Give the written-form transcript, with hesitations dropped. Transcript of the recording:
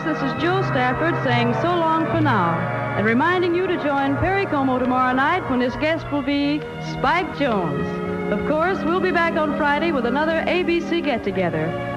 this is Jill Stafford saying so long for now, and reminding you to join Perry Como tomorrow night when his guest will be Spike Jones. Of course, we'll be back on Friday with another ABC get-together.